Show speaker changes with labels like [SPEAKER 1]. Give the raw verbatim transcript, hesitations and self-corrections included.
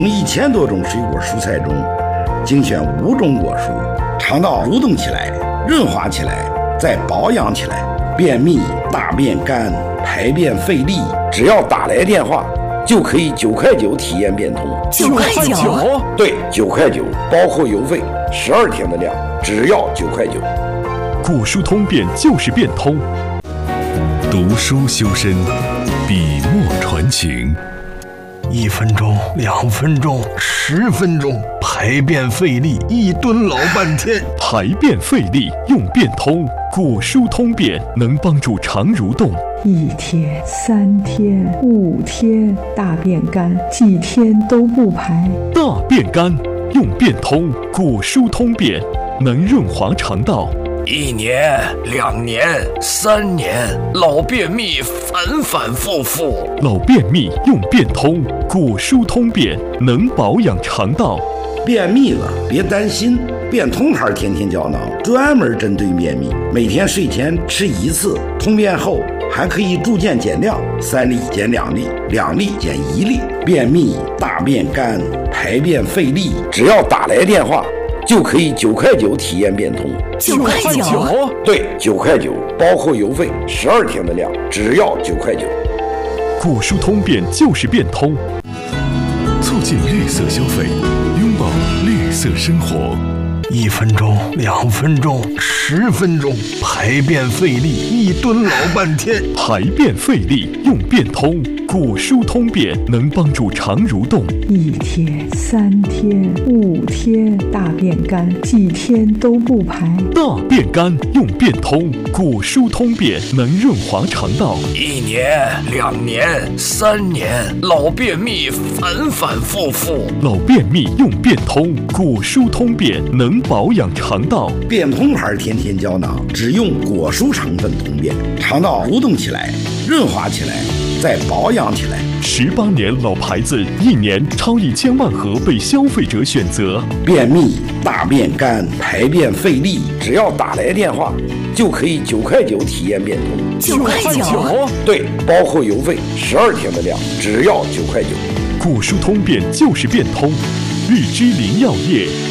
[SPEAKER 1] 一千多种水果蔬菜中，精选五种果蔬，肠道蠕动起来，润滑起来，再保养起来。便秘、大便干、排便费力，只要打来电话，就可以九块九体验变通。
[SPEAKER 2] 九块九？
[SPEAKER 1] 对，九块九，包括邮费，十二天的量，只要九块九。
[SPEAKER 3] 果蔬通便就是变通。读书修身，笔墨传情。
[SPEAKER 4] 一分钟，两分钟，十分钟，排便费力，一蹲老半天。
[SPEAKER 3] 排便费力用变通，果蔬通便能帮助肠蠕动。
[SPEAKER 5] 一天、三天、五天，大便干，几天都不排。
[SPEAKER 3] 大便干用变通，果蔬通便能润滑肠道。
[SPEAKER 6] 一年、两年、三年，老便秘反反复复。
[SPEAKER 3] 老便秘用变通，果蔬通便能保养肠道。
[SPEAKER 1] 便秘了别担心，变通牌天天胶囊专门针对便秘，每天睡前吃一次，通便后还可以逐渐减量，三粒减两粒，两粒减一粒。便秘、大便干、排便费力，只要打来电话，就可以九块九体验变通。
[SPEAKER 2] 九块九？
[SPEAKER 1] 对，九块九，包括邮费，十二天的量，只要九块九。
[SPEAKER 3] 果蔬通便就是变通，促进绿色消费，拥抱绿色生活。
[SPEAKER 4] 一分钟，两分钟，十分钟，排便费力，一蹲老半天。
[SPEAKER 3] 排便费力用变通，果蔬通便能帮助肠蠕动。
[SPEAKER 5] 一天、三天、五天，大便干，几天都不排。
[SPEAKER 3] 大便干用变通，果蔬通便能润滑肠道。
[SPEAKER 6] 一年、两年、三年，老便秘反反复复。
[SPEAKER 3] 老便秘用变通，果蔬通便能保养肠道。
[SPEAKER 1] 变通牌天天胶囊只用果蔬成分通便，肠道蠕动起来，润滑起来，再保养起来。
[SPEAKER 3] 十八年老牌子，一年超一千万盒被消费者选择。
[SPEAKER 1] 便秘、大便干、排便费力，只要打来电话，就可以九块九体验变通。
[SPEAKER 2] 九块九？
[SPEAKER 1] 对，包括邮费，十二天的量，只要九块九。
[SPEAKER 3] 果蔬通便就是变通，日之林药业。